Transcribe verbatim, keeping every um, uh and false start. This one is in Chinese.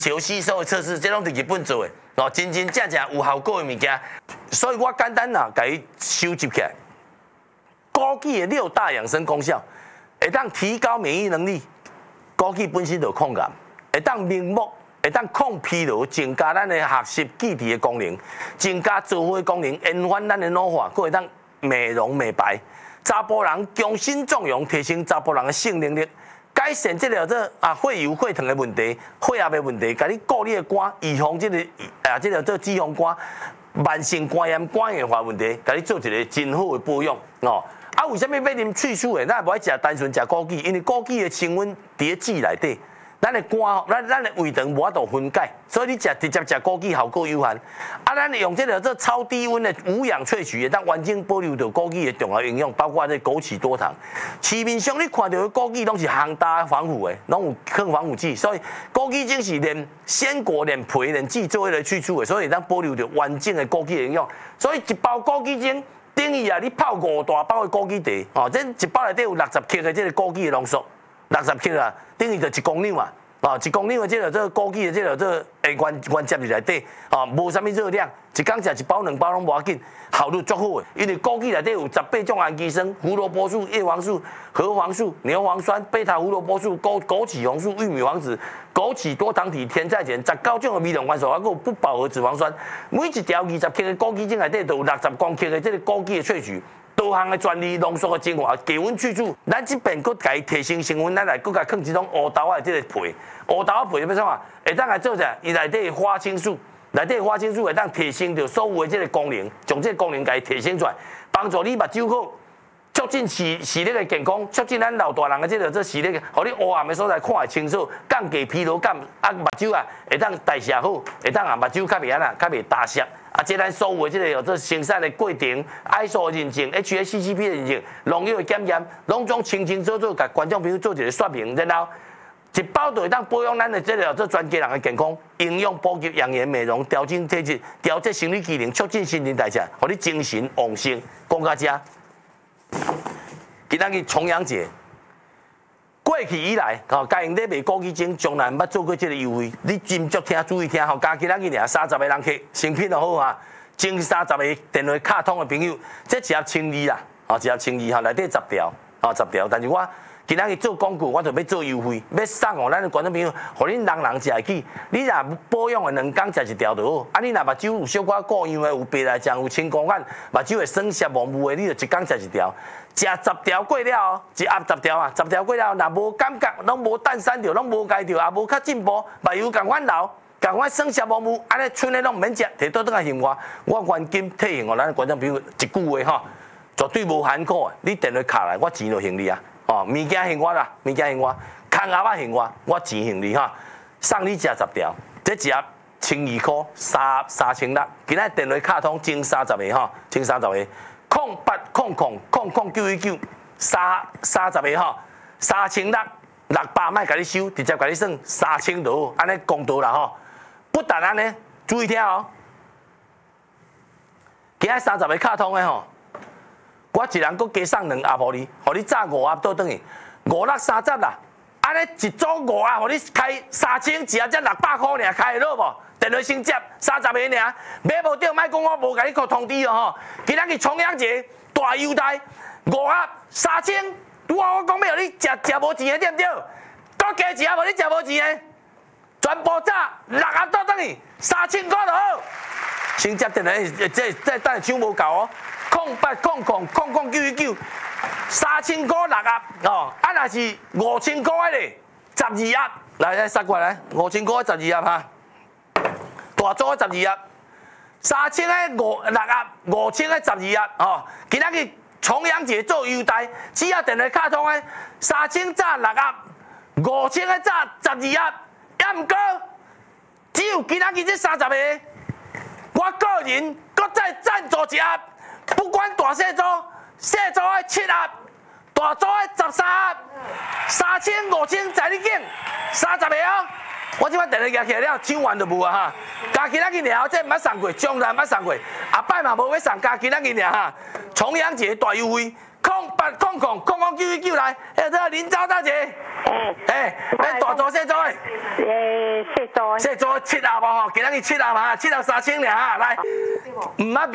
球吸收的测试，这拢伫日本做的，哦，真真正正有效果的物件。所以我简单啦，甲伊收集起来。枸杞的六大养生功效，会当提高免疫能力。枸杞本身就抗癌，会当明目，会当抗疲劳，增加咱的学习记忆的功能，增加做伙的功能，延缓咱的老化，佫会当美容美白。查甫人强身壮阳，提升查甫人的性能力。改善这个这啊血油血糖的问题、血压的问题，甲你顾你的肝，预防这个啊这个这脂肪肝、慢性肝炎、肝硬化问题，甲你做一个真好的保养哦。啊，为什么要啉萃取的？咱也无爱食单纯食枸杞，因为枸杞的成分伫籽内底，咱的肝、咱咱的胃肠无法度分解，所以你食直接食枸杞效果有限。啊，咱用这个这超低温的无氧萃取，当完整保留到枸杞的重要营养，包括这枸杞多糖。市面上你看到的枸杞拢是烘大防腐的，拢有抗防腐剂，所以枸杞精是连鲜果、连皮、连籽做伙来萃取的，所以当保留着完整的枸杞的营养。所以一包枸杞精。等于啊，你泡五大包的枸杞茶，哦，这一包内底有六十克的这个枸杞的浓缩，六十克啊，等于就一公两嘛，哦，一公两的这个这个枸杞的这个这个诶原原接入内底，哦，无啥物热量，一工食一包两包拢无要紧，效率足好的，因为枸杞内底有十八种氨基酸、胡萝卜素、叶黄素、核黄素、牛磺酸、贝塔胡萝卜素、枸枸杞红素、玉米黄质、枸杞多糖体、甜菜碱，十九种的微量元素，还有不饱和脂肪酸。每一条二十克的枸杞精内底都有六十公克的这个枸杞的萃取，多项的专利浓缩的精华，低温萃取。咱这边佫甲伊提升成分，咱来佫甲放一种乌豆仔的这个皮，乌豆仔皮要创啊？会当来做啥？伊内底花青素。内底花青素会当提升着所有的这个功能，将这个功能给提升出来，帮助你目睭好，促进视视力的健康，促进咱老大人的这个这视力，互你黑暗的所在看会清楚，降低疲劳感，啊目睭啊会当代谢好，会当啊目睭较袂安啦，较袂大涩。啊，这咱所有的这个有这生产的过程 ，I S O 的认证 ，H A C C P 的认证，农药的检验，拢总清清楚楚，甲观众朋友做一个说明，然后。一包就会当保养咱的这个这全家人的健康，营养补给、养颜美容、调整体质、调节生理机能、促进新陈代谢，互你精神旺盛。讲到这，今仔日重阳节，过去以来，吼，家用咧卖枸杞精，从来毋捌做过这个优惠。你斟酌听、注意听，吼，加今仔日尔三十个人客，成品就好啊，前三十个电话卡通的朋友，这一盒千二啦，吼，一盒千二，吼，内底十条，吼，十条，但是我。今仔日做广告，我就要做优惠，要送哦，咱的观众朋友，互恁人人食会起。你若保养的两工食一条就好。啊，你若目睭有小可过样的，有白内障，有青光眼，目睭会酸涩模糊的，你就一工食一条。食十条过了，一盒十条啊，十条过了，若无感觉，拢无蛋散着，拢无解着，也无较进步，目睭共款流，共款酸涩模糊，安尼剩的拢毋免食，摕倒转来还我，我现金退现哦，咱的观众朋友一句话吼，绝对无含苦的。你电话卡来，我钱就还你啊。哦，物件还我啦，物件还我，空盒仔还我，我钱还你哈。送你食十条，这一盒千二块，三三千六。今仔电话卡通前三十个哈，前三十个，空八空空空空九一九，三三十个哈，三千六，六百卖甲你收，直接甲你算三千多，安尼公道啦吼。不但安尼，注意听哦。今仔三十个卡通的吼。我一人佫加送两盒互你，互你炸五盒倒转去，五六三十啦。安尼一组五盒，互你开三千，一盒才六百块尔，开得落无？电话先接，三十个尔，买无着，莫讲我无甲你通知哦吼。今仔日重阳节大优待，五盒三千，拄好我讲要互你食食无钱的对不对？佫加一盒互你食无钱的，全部炸六盒倒转去，三千块就好。先接电话，这这等下抢无够哦。空八空空空空九一九，三千块六盒哦，啊若是五千块咧，十二盒，来来杀过来，五千块十二盒哈，大组十二盒，三千个五六盒，五千个十二盒哦。今仔日重阳节做优待，只要电话卡通诶，三千炸六盒，五千个炸十二盒，也毋过只有今仔日这三十个，我个人搁再赞助一盒。不管大细组，细组的七盒，大组的十三盒，三千五千在你拣，三十个哦。我即摆电话举起来了，抢完就无啊哈。加今仔日尔，这毋捌送过，将来毋捌送过，后摆嘛无要送，加今仔日尔哈。重阳节大优惠，空八空空空空九一九来，哎，这林昭大姐， 哎哎，咱大组小组的， 诶，小组的。 小组七啊无吼，今仔日七啊嘛，七啊三千尔哈，来，唔捌。